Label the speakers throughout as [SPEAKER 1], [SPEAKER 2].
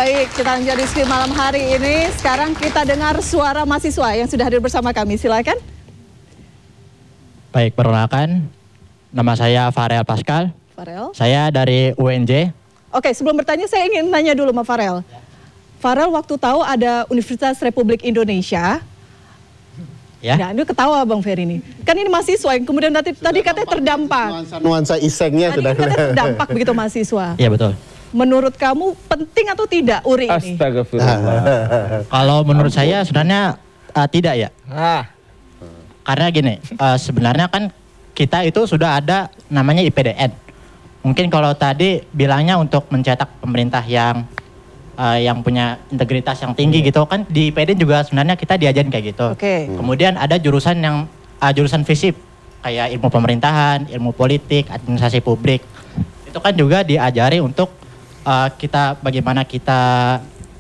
[SPEAKER 1] Baik, kita lanjut diskusi malam hari ini. Sekarang kita dengar suara mahasiswa yang sudah hadir bersama kami. Silakan.
[SPEAKER 2] Baik, perkenalkan. Nama saya Farel Pascal.
[SPEAKER 1] Farel.
[SPEAKER 2] Saya dari UNJ.
[SPEAKER 1] Oke, sebelum bertanya saya ingin tanya dulu sama Farel. Farel waktu tahu ada Universitas Republik Indonesia.
[SPEAKER 2] Ya.
[SPEAKER 1] Nah, ini ketawa Bang Ferry ini. Kan ini mahasiswa yang kemudian tadi katanya terdampak.
[SPEAKER 3] Nuansa isengnya
[SPEAKER 1] Tadi
[SPEAKER 3] sudah
[SPEAKER 1] katanya terdampak begitu mahasiswa.
[SPEAKER 2] Iya betul.
[SPEAKER 1] Menurut kamu penting atau tidak URI ini?
[SPEAKER 4] Astagfirullah.
[SPEAKER 2] Kalau menurut saya sebenarnya tidak ya. Karena gini, sebenarnya kan kita itu sudah ada namanya IPDN. Mungkin kalau tadi bilangnya untuk mencetak pemerintah yang punya integritas yang tinggi gitu kan, di IPDN juga sebenarnya kita diajarin kayak gitu.
[SPEAKER 1] Oke.
[SPEAKER 2] Kemudian ada jurusan yang jurusan FISIP kayak ilmu pemerintahan, ilmu politik, administrasi publik. Itu kan juga diajari untuk kita bagaimana kita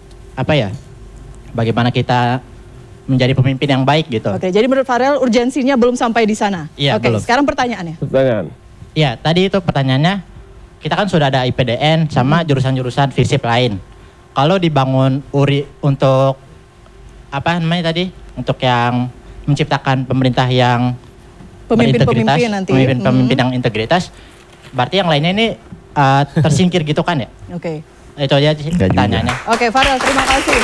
[SPEAKER 2] menjadi pemimpin yang baik gitu.
[SPEAKER 1] Oke, jadi menurut Farel urgensinya belum sampai di sana.
[SPEAKER 2] Iya,
[SPEAKER 1] Oke,
[SPEAKER 2] belum.
[SPEAKER 1] sekarang pertanyaannya.
[SPEAKER 4] Pertanyaan.
[SPEAKER 2] Iya, tadi itu pertanyaannya, kita kan sudah ada IPDN sama jurusan-jurusan FISIP lain. Kalau dibangun URI untuk untuk yang menciptakan pemerintah yang
[SPEAKER 1] Pemimpin-pemimpin nanti.
[SPEAKER 2] Pemimpin yang integritas, berarti yang lainnya ini tersingkir gitu kan ya?
[SPEAKER 1] Oke.
[SPEAKER 2] Itu aja sih pertanyaannya.
[SPEAKER 1] Oke, Farel, terima kasih.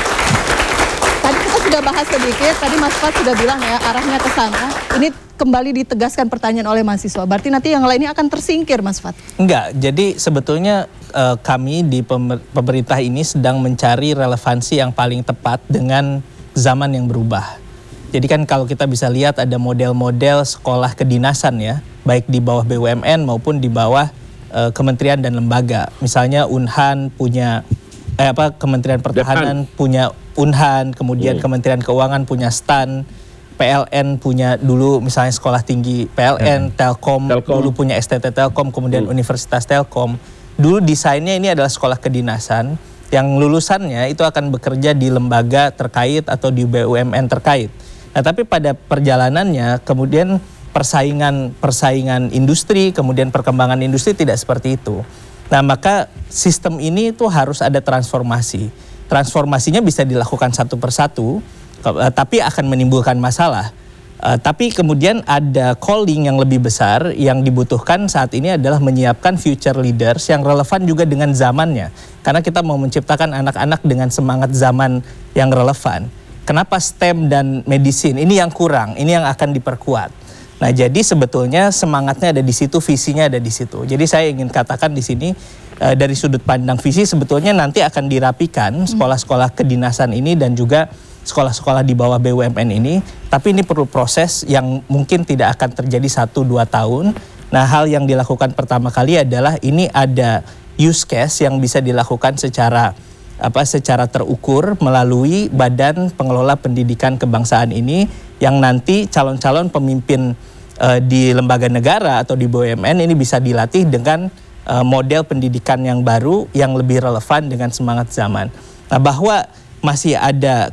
[SPEAKER 1] Tadi kita sudah bahas sedikit, tadi Mas Fat sudah bilang ya arahnya ke sana. Ini kembali ditegaskan pertanyaan oleh mahasiswa. Berarti nanti yang lainnya akan tersingkir, Mas Fat?
[SPEAKER 5] Enggak, jadi sebetulnya kami di pemerintah ini sedang mencari relevansi yang paling tepat dengan zaman yang berubah. Jadi kan kalau kita bisa lihat ada model-model sekolah kedinasan ya, baik di bawah BUMN maupun di bawah kementerian dan lembaga. Misalnya Unhan punya Kementerian Pertahanan punya Unhan, kemudian Kementerian Keuangan punya STAN, PLN punya dulu misalnya sekolah tinggi PLN, Telkom dulu punya STT Telkom, kemudian Universitas Telkom. Dulu desainnya ini adalah sekolah kedinasan yang lulusannya itu akan bekerja di lembaga terkait atau di BUMN terkait. Nah, tapi pada perjalanannya kemudian persaingan industri, kemudian perkembangan industri tidak seperti itu. Nah, maka sistem ini itu harus ada transformasi. Transformasinya bisa dilakukan satu persatu, tapi akan menimbulkan masalah. Tapi kemudian ada calling yang lebih besar yang dibutuhkan saat ini adalah menyiapkan future leaders yang relevan juga dengan zamannya. Karena kita mau menciptakan anak-anak dengan semangat zaman yang relevan. Kenapa STEM dan medicine? Ini yang kurang, ini yang akan diperkuat. Nah, jadi sebetulnya semangatnya ada di situ, visinya ada di situ. Jadi saya ingin katakan di sini dari sudut pandang visi sebetulnya nanti akan dirapikan sekolah-sekolah kedinasan ini dan juga sekolah-sekolah di bawah BUMN ini, tapi ini perlu proses yang mungkin tidak akan terjadi 1-2 tahun. Nah, hal yang dilakukan pertama kali adalah ini ada use case yang bisa dilakukan secara terukur melalui Badan Pengelola Pendidikan Kebangsaan ini yang nanti calon-calon pemimpin di lembaga negara atau di BUMN ini bisa dilatih dengan model pendidikan yang baru yang lebih relevan dengan semangat zaman. Nah, bahwa masih ada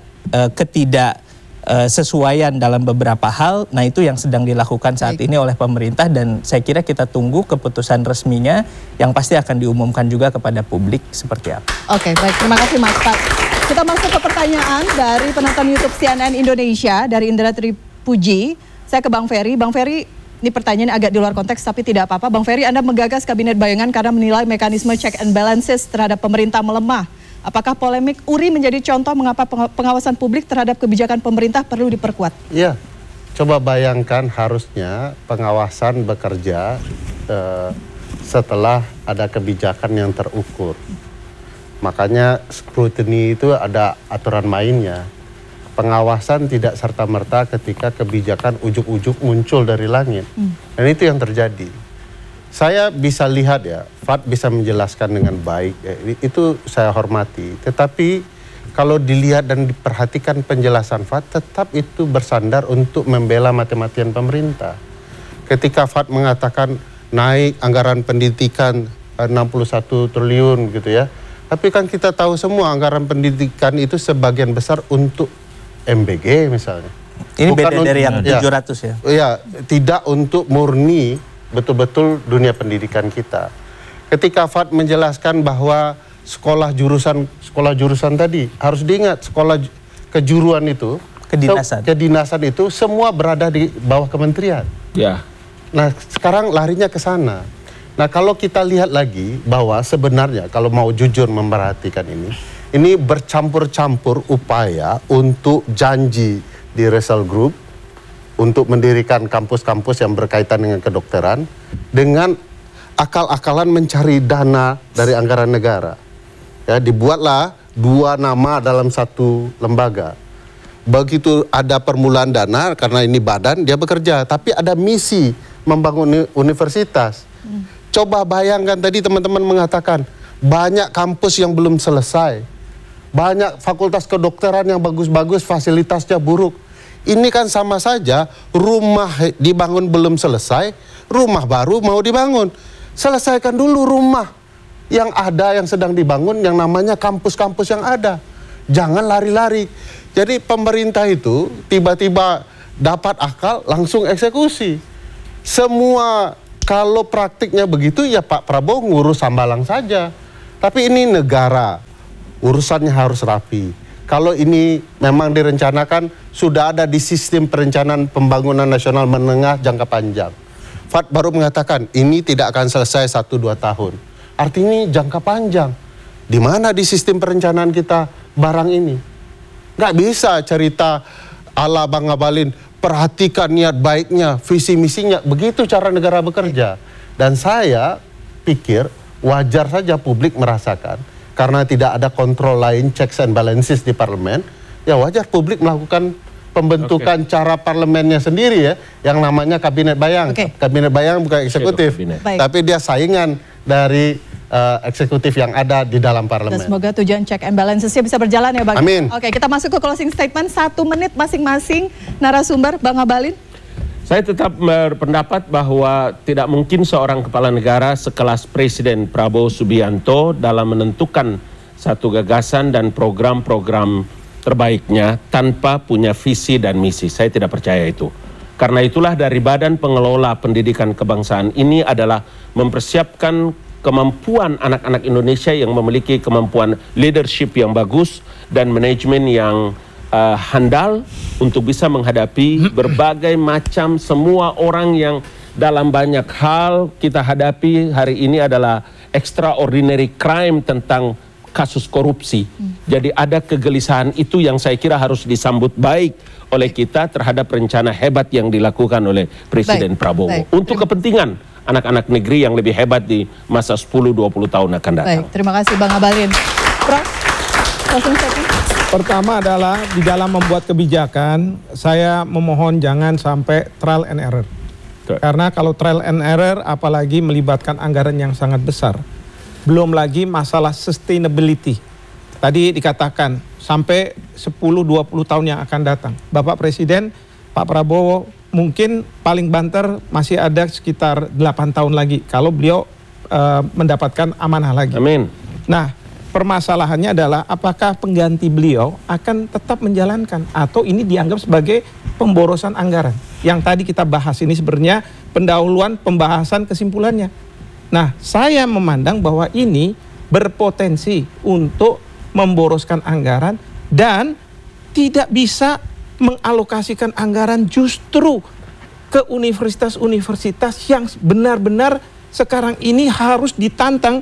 [SPEAKER 5] ketidaksesuaian dalam beberapa hal, nah itu yang sedang dilakukan saat ini oleh pemerintah dan saya kira kita tunggu keputusan resminya yang pasti akan diumumkan juga kepada publik seperti apa.
[SPEAKER 1] Oke, baik, terima kasih Mas Pat. Kita masuk ke pertanyaan dari penonton YouTube CNN Indonesia dari Indra Tripuji. Saya ke Bang Ferry. Bang Ferry, ini pertanyaan agak di luar konteks tapi tidak apa-apa. Bang Ferry, Anda menggagas kabinet bayangan karena menilai mekanisme check and balances terhadap pemerintah melemah. Apakah polemik URI menjadi contoh mengapa pengawasan publik terhadap kebijakan pemerintah perlu diperkuat?
[SPEAKER 3] Iya, coba bayangkan harusnya pengawasan bekerja setelah ada kebijakan yang terukur. Makanya scrutiny itu ada aturan mainnya. Pengawasan tidak serta-merta ketika kebijakan ujuk-ujuk muncul dari langit. Dan itu yang terjadi. Saya bisa lihat ya, Fat bisa menjelaskan dengan baik, ya, itu saya hormati. Tetapi kalau dilihat dan diperhatikan penjelasan Fat, tetap itu bersandar untuk membela mati-matian pemerintah. Ketika Fat mengatakan naik anggaran pendidikan 61 triliun gitu ya, tapi kan kita tahu semua anggaran pendidikan itu sebagian besar untuk MBG misalnya.
[SPEAKER 5] Ini bukan beda dari yang 700 ya?
[SPEAKER 3] Iya, tidak untuk murni betul-betul dunia pendidikan kita. Ketika Fat menjelaskan bahwa sekolah jurusan tadi. Harus diingat sekolah kejuruan itu, kedinasan itu semua berada di bawah kementerian. Ya. Nah, sekarang larinya ke sana. Nah, kalau kita lihat lagi bahwa sebenarnya kalau mau jujur memperhatikan ini bercampur-campur upaya untuk janji di Result Group untuk mendirikan kampus-kampus yang berkaitan dengan kedokteran dengan akal-akalan mencari dana dari anggaran negara. Ya, dibuatlah 2 nama dalam satu lembaga. Begitu ada permulaan dana, karena ini badan, dia bekerja. Tapi ada misi membangun universitas. Coba bayangkan tadi teman-teman mengatakan, banyak kampus yang belum selesai. Banyak fakultas kedokteran yang bagus-bagus, fasilitasnya buruk. Ini kan sama saja, rumah dibangun belum selesai, rumah baru mau dibangun. Selesaikan dulu rumah yang ada, yang sedang dibangun, yang namanya kampus-kampus yang ada. Jangan lari-lari. Jadi pemerintah itu tiba-tiba dapat akal, langsung eksekusi. Semua kalau praktiknya begitu ya Pak Prabowo ngurus Hambalang saja. Tapi ini negara, urusannya harus rapi. Kalau ini memang direncanakan, sudah ada di sistem perencanaan pembangunan nasional menengah jangka panjang. Fad baru mengatakan ini tidak akan selesai 1-2 tahun. Artinya jangka panjang. Di mana di sistem perencanaan kita barang ini? Nggak bisa cerita ala Bang Ngabalin, perhatikan niat baiknya, visi misinya. Begitu cara negara bekerja. Dan saya pikir wajar saja publik merasakan, karena tidak ada kontrol lain, checks and balances di parlemen, ya wajar publik melakukan pembentukan cara parlemennya sendiri ya, yang namanya kabinet bayang. Kabinet bayang bukan eksekutif, tapi dia saingan dari eksekutif yang ada di dalam parlemen.
[SPEAKER 1] Dan semoga tujuan check and balancesnya bisa berjalan ya Bang.
[SPEAKER 3] Amin.
[SPEAKER 1] Oke, kita masuk ke closing statement 1 menit masing-masing narasumber. Bang Ngabalin.
[SPEAKER 4] Saya tetap berpendapat bahwa tidak mungkin seorang kepala negara sekelas Presiden Prabowo Subianto dalam menentukan satu gagasan dan program-program terbaiknya tanpa punya visi dan misi. Saya tidak percaya itu. Karena itulah dari Badan Pengelola Pendidikan Kebangsaan ini adalah mempersiapkan kemampuan anak-anak Indonesia yang memiliki kemampuan leadership yang bagus dan manajemen yang handal untuk bisa menghadapi berbagai macam semua orang yang dalam banyak hal kita hadapi hari ini adalah extraordinary crime tentang kasus korupsi. Jadi ada kegelisahan itu yang saya kira harus disambut baik oleh kita terhadap rencana hebat yang dilakukan oleh Presiden Prabowo untuk kepentingan anak-anak negeri yang lebih hebat di masa 10-20 tahun akan datang.
[SPEAKER 1] Baik, terima kasih Bang Ngabalin. Prof, langsung saja.
[SPEAKER 6] Pertama adalah di dalam membuat kebijakan, saya memohon jangan sampai trial and error. Karena kalau trial and error apalagi melibatkan anggaran yang sangat besar. Belum lagi masalah sustainability. Tadi dikatakan sampai 10-20 tahun yang akan datang. Bapak Presiden, Pak Prabowo mungkin paling banter masih ada sekitar 8 tahun lagi kalau beliau mendapatkan amanah lagi.
[SPEAKER 4] Amin.
[SPEAKER 6] Nah, permasalahannya adalah apakah pengganti beliau akan tetap menjalankan atau ini dianggap sebagai pemborosan anggaran. Yang tadi kita bahas ini sebenarnya pendahuluan pembahasan kesimpulannya. Nah, saya memandang bahwa ini berpotensi untuk memboroskan anggaran dan tidak bisa mengalokasikan anggaran justru ke universitas-universitas yang benar-benar sekarang ini harus ditantang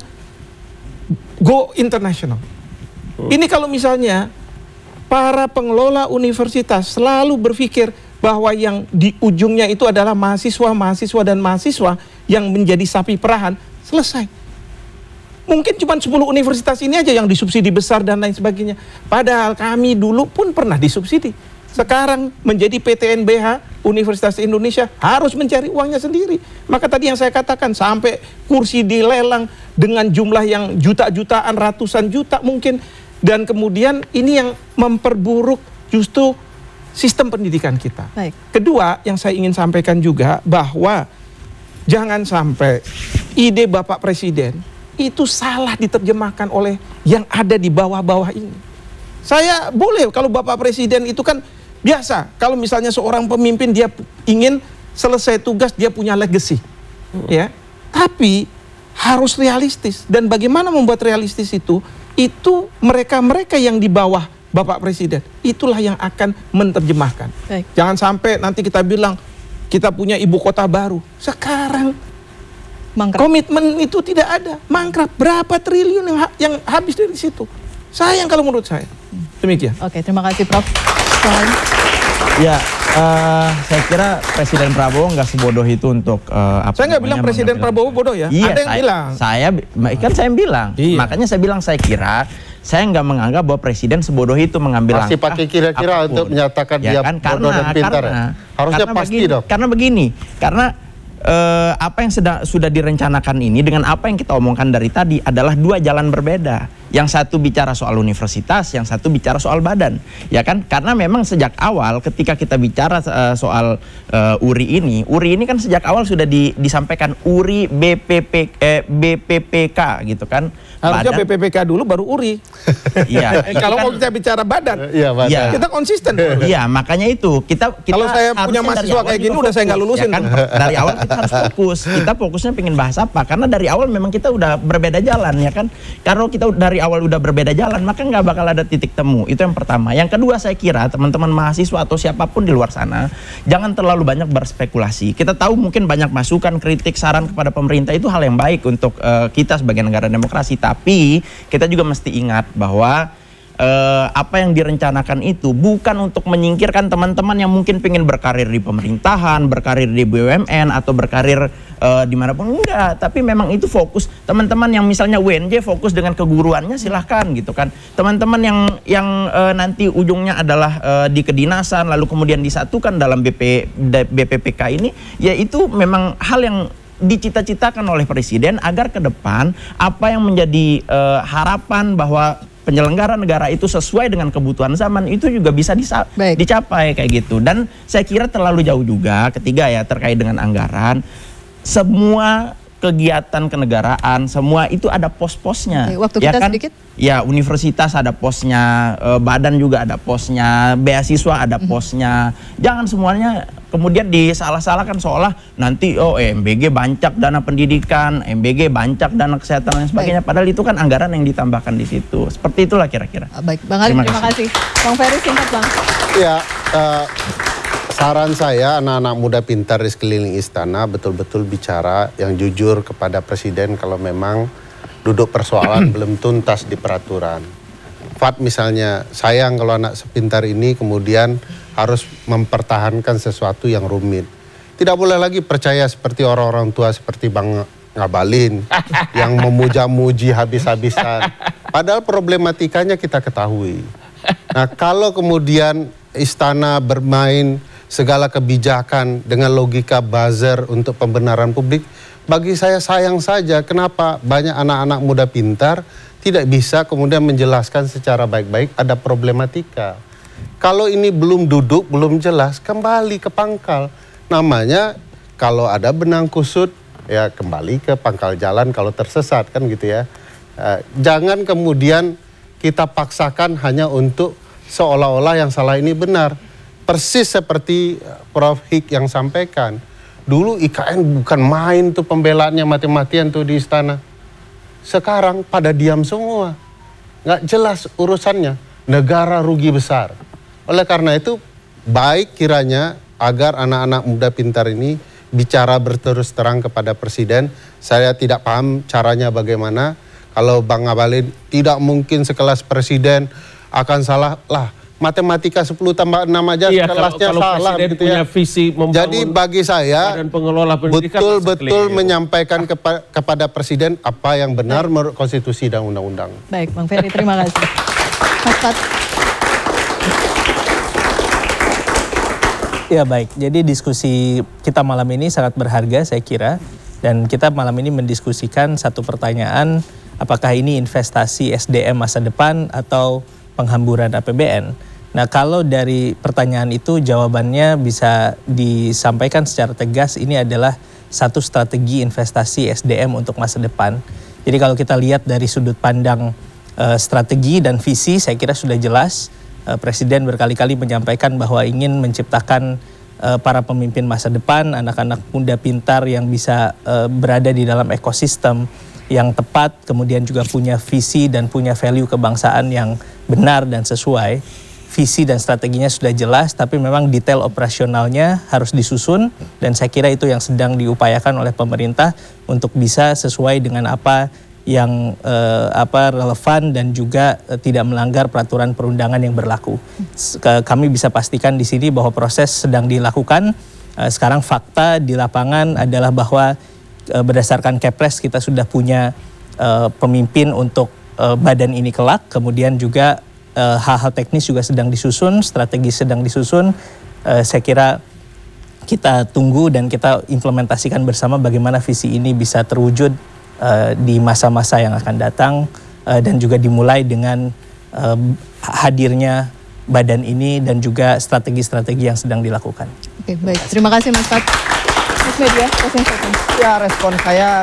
[SPEAKER 6] go international. Ini kalau misalnya para pengelola universitas selalu berpikir bahwa yang di ujungnya itu adalah mahasiswa dan mahasiswa yang menjadi sapi perahan, selesai. Mungkin cuma 10 universitas ini aja yang disubsidi besar dan lain sebagainya. Padahal kami dulu pun pernah disubsidi. Sekarang menjadi PTNBH, Universitas Indonesia harus mencari uangnya sendiri. Maka tadi yang saya katakan sampai kursi dilelang dengan jumlah yang juta-jutaan, ratusan juta mungkin. Dan kemudian ini yang memperburuk justru sistem pendidikan kita.
[SPEAKER 1] Baik.
[SPEAKER 6] Kedua yang saya ingin sampaikan juga bahwa jangan sampai ide Bapak Presiden itu salah diterjemahkan oleh yang ada di bawah-bawah ini. Saya boleh kalau Bapak Presiden itu kan biasa, kalau misalnya seorang pemimpin dia ingin selesai tugas dia punya legacy, ya. Tapi harus realistis. Dan bagaimana membuat realistis itu mereka-mereka yang di bawah Bapak Presiden, itulah yang akan menerjemahkan.
[SPEAKER 1] Baik.
[SPEAKER 6] Jangan sampai nanti kita bilang kita punya ibu kota baru. Sekarang
[SPEAKER 1] Mangkrak.
[SPEAKER 6] komitmen itu tidak ada. Mangkrak berapa triliun yang habis dari situ. Sayang kalau menurut saya. Demikian.
[SPEAKER 1] Oke, terima kasih Prof. Selain.
[SPEAKER 7] Ya, saya kira Presiden Prabowo nggak sebodoh itu untuk
[SPEAKER 6] Saya nggak bilang Presiden Prabowo bodoh ya.
[SPEAKER 7] Iya,
[SPEAKER 6] ada yang bilang.
[SPEAKER 7] Saya bilang.
[SPEAKER 6] Iya.
[SPEAKER 7] Makanya saya bilang saya kira saya nggak menganggap bahwa Presiden sebodoh itu mengambil
[SPEAKER 3] Masih
[SPEAKER 7] langkah
[SPEAKER 3] pakai kira-kira
[SPEAKER 7] apapun.
[SPEAKER 3] untuk menyatakan
[SPEAKER 7] Ya
[SPEAKER 3] dia
[SPEAKER 7] kan,
[SPEAKER 3] bodoh dan pintar ya? Harusnya pasti dong.
[SPEAKER 7] Karena apa yang sudah direncanakan ini dengan apa yang kita omongkan dari tadi adalah dua jalan berbeda. Yang satu bicara soal universitas, yang satu bicara soal badan, ya kan? Karena memang sejak awal ketika kita bicara soal URI ini kan sejak awal sudah disampaikan URI BPPK gitu kan?
[SPEAKER 6] Harusnya BPPK dulu baru URI.
[SPEAKER 7] Iya.
[SPEAKER 6] Kalau mau kita bicara badan,
[SPEAKER 3] Iya, Pak.
[SPEAKER 7] Iya.
[SPEAKER 6] kita konsisten.
[SPEAKER 7] Iya, makanya itu kita
[SPEAKER 6] Kalau saya punya
[SPEAKER 7] harusnya dari
[SPEAKER 6] mahasiswa
[SPEAKER 7] awal
[SPEAKER 6] kayak
[SPEAKER 7] juga
[SPEAKER 6] gini udah saya nggak
[SPEAKER 7] fokus,
[SPEAKER 6] lulusin
[SPEAKER 7] ya kan?
[SPEAKER 6] tuh.
[SPEAKER 7] Dari awal kita harus fokus. Kita fokusnya pengen bahas apa? Karena dari awal memang kita udah berbeda jalan, ya kan? Kalau kita dari awal udah berbeda jalan, maka nggak bakal ada titik temu. Itu yang pertama. Yang kedua, saya kira teman-teman mahasiswa atau siapapun di luar sana jangan terlalu banyak berspekulasi. Kita tahu mungkin banyak masukan, kritik, saran kepada pemerintah itu hal yang baik untuk kita sebagai negara demokrasi. Tapi kita juga mesti ingat bahwa apa yang direncanakan itu bukan untuk menyingkirkan teman-teman yang mungkin pengen berkarir di pemerintahan, berkarir di BUMN atau berkarir dimanapun, enggak. Tapi memang itu fokus teman-teman yang misalnya WNJ fokus dengan keguruannya, silahkan gitu kan. Teman-teman yang nanti ujungnya adalah di kedinasan lalu kemudian disatukan dalam BPPK ini, ya itu memang hal yang dicita-citakan oleh Presiden agar ke depan apa yang menjadi harapan bahwa penyelenggara negara itu sesuai dengan kebutuhan zaman itu juga bisa dicapai kayak gitu. Dan saya kira terlalu jauh juga ketiga ya terkait dengan anggaran. Semua kegiatan kenegaraan semua itu ada pos-posnya.
[SPEAKER 1] Oke, waktu
[SPEAKER 7] ya
[SPEAKER 1] kita
[SPEAKER 7] kan?
[SPEAKER 1] sedikit.
[SPEAKER 7] Ya, universitas ada posnya, badan juga ada posnya, beasiswa ada posnya. Jangan semuanya kemudian disalah-salahkan seolah nanti MBG bancak dana pendidikan, MBG bancak dana kesehatan dan sebagainya. Padahal itu kan anggaran yang ditambahkan di situ. Seperti itulah kira-kira.
[SPEAKER 1] Baik, Bang Ali, terima kasih. Bang Ferry, singkat Bang.
[SPEAKER 3] Ya, saran saya anak-anak muda pintar di sekeliling istana betul-betul bicara yang jujur kepada Presiden kalau memang duduk persoalan belum tuntas di peraturan. Fat misalnya, sayang kalau anak sepintar ini kemudian harus mempertahankan sesuatu yang rumit. Tidak boleh lagi percaya seperti orang-orang tua seperti Bang Ngabalin yang memuja-muji habis-habisan. Padahal problematikanya kita ketahui. Nah, kalau kemudian istana bermain segala kebijakan dengan logika buzzer untuk pembenaran publik, bagi saya sayang saja kenapa banyak anak-anak muda pintar tidak bisa kemudian menjelaskan secara baik-baik ada problematika. Kalau ini belum duduk, belum jelas, kembali ke pangkal. Namanya kalau ada benang kusut, ya kembali ke pangkal jalan kalau tersesat kan gitu ya. Jangan kemudian kita paksakan hanya untuk seolah-olah yang salah ini benar. Persis seperti Prof. Hik yang sampaikan. Dulu IKN bukan main tuh pembelaannya mati-matian tuh di istana. Sekarang pada diam semua. Nggak jelas urusannya. Negara rugi besar. Oleh karena itu baik kiranya agar anak-anak muda pintar ini bicara berterus terang kepada Presiden. Saya tidak paham caranya bagaimana. Kalau Bang Ngabalin tidak mungkin sekelas Presiden akan salah lah. Matematika 10 tambah 6 aja kelasnya
[SPEAKER 4] kalau
[SPEAKER 3] salah
[SPEAKER 4] Presiden
[SPEAKER 3] gitu
[SPEAKER 4] punya
[SPEAKER 3] ya.
[SPEAKER 4] visi membangun
[SPEAKER 3] Jadi bagi saya
[SPEAKER 4] badan pengelola pendidikan
[SPEAKER 3] betul-betul menyampaikan kepada Presiden apa yang benar menurut konstitusi dan undang-undang.
[SPEAKER 1] Baik, Bang Ferry, terima kasih. Mas Fat.
[SPEAKER 5] Ya baik, jadi diskusi kita malam ini sangat berharga saya kira. Dan kita malam ini mendiskusikan satu pertanyaan, apakah ini investasi SDM masa depan atau penghamburan APBN. Nah, kalau dari pertanyaan itu jawabannya bisa disampaikan secara tegas, ini adalah satu strategi investasi SDM untuk masa depan. Jadi kalau kita lihat dari sudut pandang strategi dan visi, saya kira sudah jelas. Presiden berkali-kali menyampaikan bahwa ingin menciptakan para pemimpin masa depan, anak-anak muda pintar yang bisa berada di dalam ekosistem yang tepat, kemudian juga punya visi dan punya value kebangsaan yang benar dan sesuai. Visi dan strateginya sudah jelas, tapi memang detail operasionalnya harus disusun, dan saya kira itu yang sedang diupayakan oleh pemerintah untuk bisa sesuai dengan apa yang relevan dan juga tidak melanggar peraturan perundangan yang berlaku. Kami bisa pastikan di sini bahwa proses sedang dilakukan. Sekarang fakta di lapangan adalah bahwa berdasarkan Kepres kita sudah punya pemimpin untuk badan ini kelak, kemudian juga hal-hal teknis juga sedang disusun, strategi sedang disusun. Saya kira kita tunggu dan kita implementasikan bersama bagaimana visi ini bisa terwujud di masa-masa yang akan datang, dan juga dimulai dengan hadirnya badan ini dan juga strategi-strategi yang sedang dilakukan.
[SPEAKER 1] Oke, baik. Terima kasih Mas Fat. Mas Media,
[SPEAKER 7] ya, respon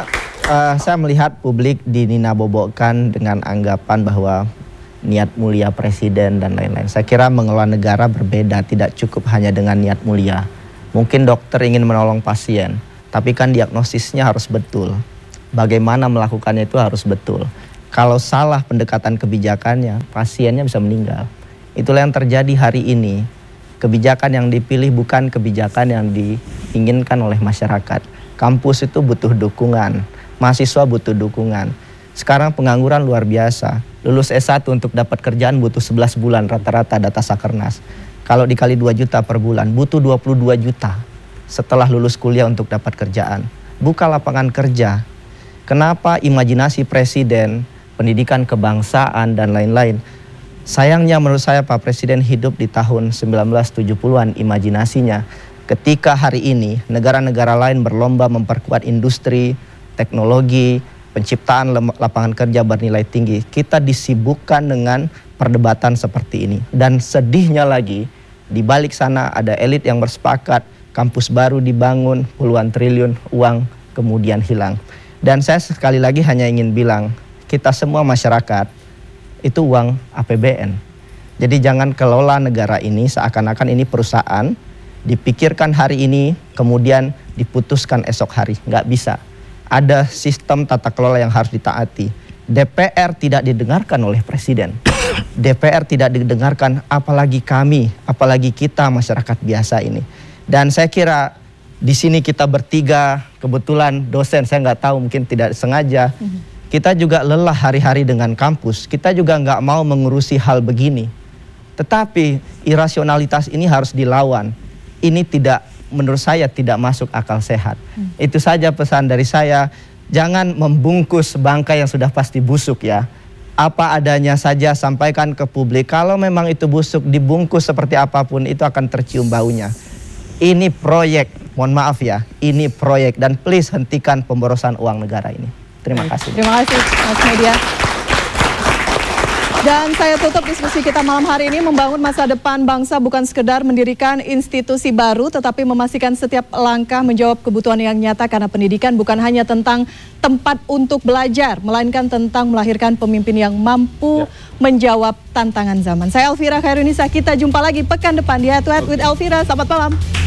[SPEAKER 7] saya melihat publik dininabobokan dengan anggapan bahwa niat mulia presiden dan lain-lain. Saya kira mengelola negara berbeda, tidak cukup hanya dengan niat mulia. Mungkin dokter ingin menolong pasien, tapi kan diagnosisnya harus betul. Bagaimana melakukannya itu harus betul. Kalau salah pendekatan kebijakannya, pasiennya bisa meninggal. Itulah yang terjadi hari ini. Kebijakan yang dipilih bukan kebijakan yang diinginkan oleh masyarakat. Kampus itu butuh dukungan, mahasiswa butuh dukungan. Sekarang pengangguran luar biasa. Lulus S1 untuk dapat kerjaan butuh 11 bulan rata-rata data Sakernas. Kalau dikali 2 juta per bulan, butuh 22 juta setelah lulus kuliah untuk dapat kerjaan. Buka lapangan kerja. Kenapa imajinasi presiden, pendidikan kebangsaan dan lain-lain? Sayangnya menurut saya Pak Presiden hidup di tahun 1970-an imajinasinya. Ketika hari ini negara-negara lain berlomba memperkuat industri, teknologi, penciptaan lapangan kerja bernilai tinggi, kita disibukkan dengan perdebatan seperti ini. Dan sedihnya lagi, di balik sana ada elit yang bersepakat, kampus baru dibangun, puluhan triliun uang kemudian hilang. Dan saya sekali lagi hanya ingin bilang, kita semua masyarakat, itu uang APBN. Jadi jangan kelola negara ini seakan-akan ini perusahaan, dipikirkan hari ini, kemudian diputuskan esok hari. Nggak bisa. Ada sistem tata kelola yang harus ditaati. DPR tidak didengarkan oleh Presiden. DPR tidak didengarkan, apalagi kami, apalagi kita masyarakat biasa ini. Dan saya kira di sini kita bertiga, kebetulan dosen, saya nggak tahu mungkin tidak sengaja, kita juga lelah hari-hari dengan kampus. Kita juga nggak mau mengurusi hal begini. Tetapi irasionalitas ini harus dilawan. Ini tidak, menurut saya tidak masuk akal sehat. Itu saja pesan dari saya. Jangan membungkus bangkai yang sudah pasti busuk ya. Apa adanya saja sampaikan ke publik. Kalau memang itu busuk, dibungkus seperti apapun, itu akan tercium baunya. Ini proyek, mohon maaf ya, ini proyek. Dan please hentikan pemborosan uang negara ini. Terima kasih.
[SPEAKER 1] Terima kasih Mas Media. Dan saya tutup diskusi kita malam hari ini. Membangun masa depan bangsa bukan sekedar mendirikan institusi baru, tetapi memastikan setiap langkah menjawab kebutuhan yang nyata, karena pendidikan bukan hanya tentang tempat untuk belajar, melainkan tentang melahirkan pemimpin yang mampu menjawab tantangan zaman. Saya Elvira Khairunisa, kita jumpa lagi pekan depan di Head to Head with Elvira. Selamat malam.